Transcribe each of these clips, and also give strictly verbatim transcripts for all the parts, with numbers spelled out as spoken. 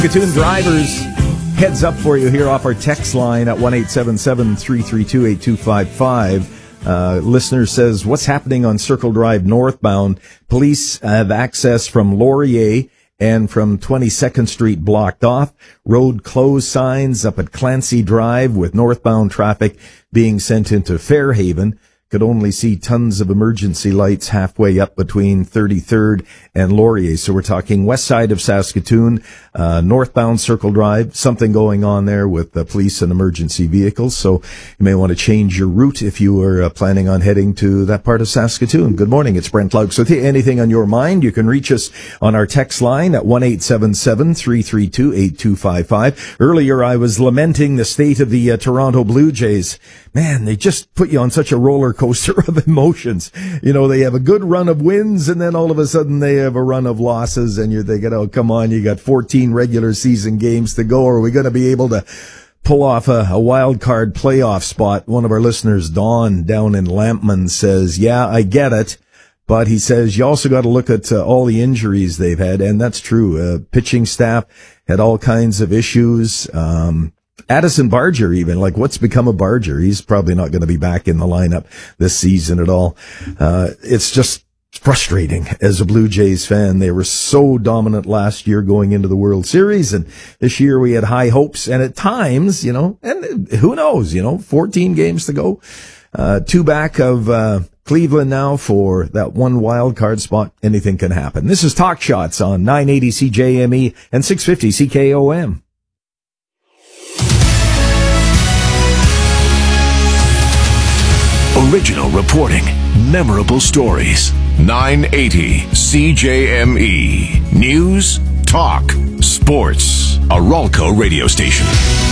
Saskatoon drivers, heads up for you here off our text line at one eight seven seven, three three two, eight two five five. Uh, listener says, what's happening on Circle Drive northbound? Police have access from Laurier and from twenty-second Street blocked off. Road closed signs up at Clancy Drive with northbound traffic being sent into Fairhaven. Could only see tons of emergency lights halfway up between thirty-third and Laurier. So we're talking west side of Saskatoon, uh, northbound Circle Drive, something going on there with the police and emergency vehicles. So you may want to change your route if you were uh, planning on heading to that part of Saskatoon. Good morning. It's Brent Laux with you. Anything on your mind, you can reach us on our text line at one eight seven seven, three three two, eight two five five. Earlier, I was lamenting the state of the uh, Toronto Blue Jays. Man, they just put you on such a roller coaster of emotions. You know, they have a good run of wins, and then all of a sudden they have a run of losses, and you're thinking, oh, come on, you got fourteen regular season games to go. Are we going to be able to pull off a, a wild card playoff spot? One of our listeners, Don, down in Lampman, says, yeah, I get it. But he says you also got to look at uh, all the injuries they've had, and that's true. Uh, pitching staff had all kinds of issues. Um, Addison Barger even, like what's become of Barger? He's probably not going to be back in the lineup this season at all. Uh, it's just frustrating as a Blue Jays fan. They were so dominant last year going into the World Series, and this year we had high hopes, and at times, you know, and who knows, you know, fourteen games to go. Uh, two back of, uh, Cleveland now for that one wild card spot. Anything can happen. This is Talk Shots on nine eighty C J M E and six fifty C K O M. Original reporting, memorable stories. nine eighty C J M E. News, talk, sports. A Ralco radio station.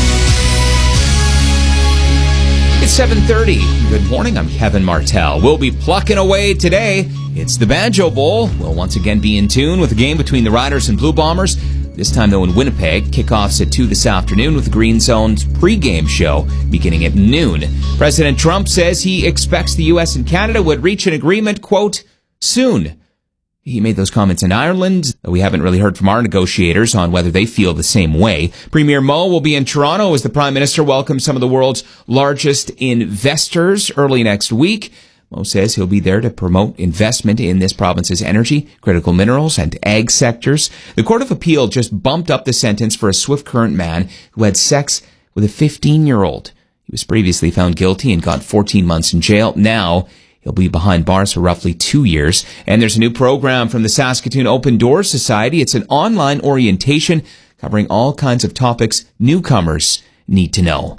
It's seven thirty. Good morning, I'm Kevin Martell. We'll be plucking away today. It's the Banjo Bowl. We'll once again be in tune with the game between the Riders and Blue Bombers. This time, though, in Winnipeg. Kickoffs at two this afternoon with the Green Zone's pregame show beginning at noon. President Trump says he expects the U S and Canada would reach an agreement, quote, soon. He made those comments in Ireland. We haven't really heard from our negotiators on whether they feel the same way. Premier Mo will be in Toronto as the Prime Minister welcomes some of the world's largest investors early next week. Mo says he'll be there to promote investment in this province's energy, critical minerals, and ag sectors. The Court of Appeal just bumped up the sentence for a Swift Current man who had sex with a fifteen-year-old. He was previously found guilty and got fourteen months in jail. Now he'll be behind bars for roughly two years. And there's a new program from the Saskatoon Open Doors Society. It's an online orientation covering all kinds of topics newcomers need to know.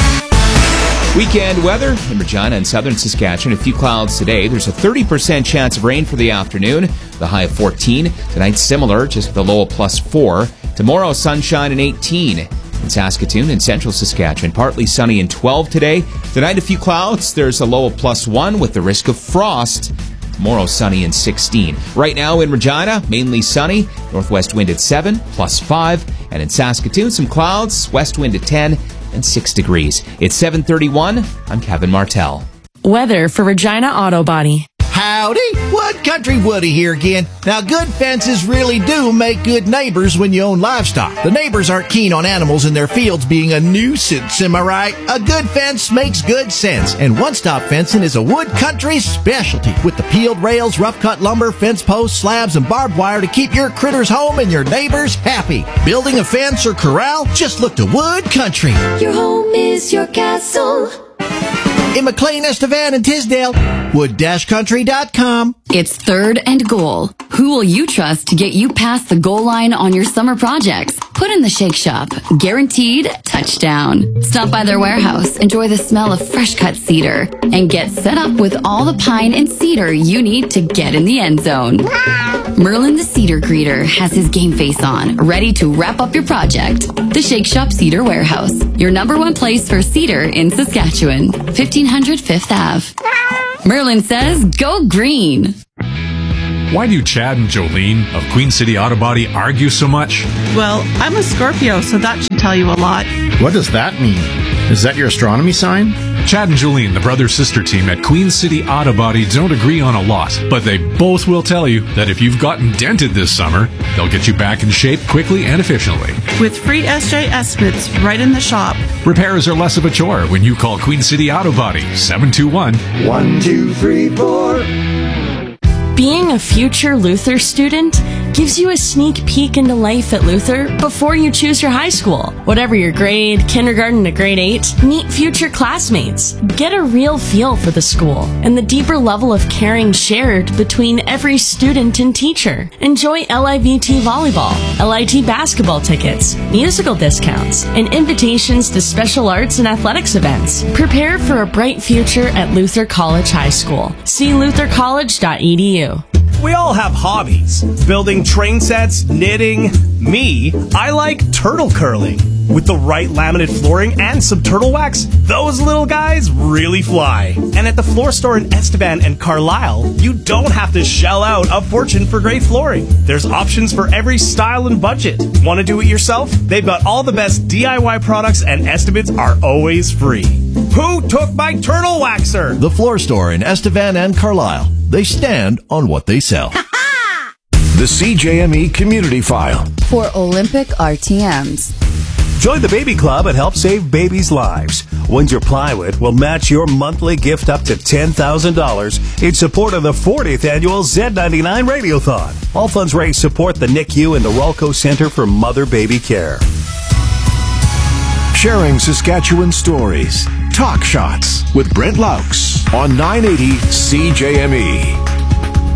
Weekend weather in Regina and southern Saskatchewan. A few clouds today. There's a thirty percent chance of rain for the afternoon. The high of fourteen. Tonight similar, just with a low of plus four. Tomorrow sunshine and eighteen. In Saskatoon and central Saskatchewan, partly sunny and twelve today. Tonight a few clouds. There's a low of plus one with the risk of frost. Tomorrow sunny and sixteen. Right now in Regina, mainly sunny. Northwest wind at seven, plus five. And in Saskatoon, some clouds. West wind at ten. And six degrees. It's seven thirty-one. I'm Kevin Martell. Weather for Regina Auto Body. Howdy, Wood Country Woody here again. Now, good fences really do make good neighbors when you own livestock. The neighbors aren't keen on animals in their fields being a nuisance, am I right? A good fence makes good sense, and One Stop Fencing is a Wood Country specialty with the peeled rails, rough-cut lumber, fence posts, slabs, and barbed wire to keep your critters home and your neighbors happy. Building a fence or corral? Just look to Wood Country. Your home is your castle. In McLean, Estevan, and Tisdale, wood dash country dot com. It's third and goal. Who will you trust to get you past the goal line on your summer projects? Put in the Shake Shop. Guaranteed touchdown. Stop by their warehouse, enjoy the smell of fresh cut cedar, and get set up with all the pine and cedar you need to get in the end zone. Merlin the Cedar Greeter has his game face on, ready to wrap up your project. The Shake Shop Cedar Warehouse, your number one place for cedar in Saskatchewan. fifteen hundred Fifth Avenue. Merlin says, go green. Why do Chad and Jolene of Queen City Auto Body argue so much? Well, I'm a Scorpio, so that should tell you a lot. What does that mean? Is that your astronomy sign? Chad and Jolene, the brother-sister team at Queen City Auto Body, don't agree on a lot, but they both will tell you that if you've gotten dented this summer, they'll get you back in shape quickly and efficiently. With free S J estimates right in the shop. Repairs are less of a chore when you call Queen City Auto Body, seven two one, one two three four. Being a future Luther student gives you a sneak peek into life at Luther before you choose your high school. Whatever your grade, kindergarten to grade eight, meet future classmates. Get a real feel for the school and the deeper level of caring shared between every student and teacher. Enjoy L I V T volleyball, L I T basketball tickets, musical discounts, and invitations to special arts and athletics events. Prepare for a bright future at Luther College High School. See luther college dot e d u. We all have hobbies. Building train sets, knitting. Me, I like turtle curling. With the right laminate flooring and some turtle wax, those little guys really fly. And at the floor store in Estevan and Carlisle, you don't have to shell out a fortune for great flooring. There's options for every style and budget. Want to do it yourself? They've got all the best D I Y products and estimates are always free. Who took my turtle waxer? The floor store in Estevan and Carlisle. They stand on what they sell. The C J M E Community File. For Olympic R T Ms. Join the Baby Club and help save babies' lives. Windsor Plywood will match your monthly gift up to ten thousand dollars in support of the fortieth annual Z ninety-nine Radiothon. All funds raised support the N I C U and the Rolco Center for Mother-Baby Care. Sharing Saskatchewan stories. Talk Shots with Brent Laux on nine eighty C J M E.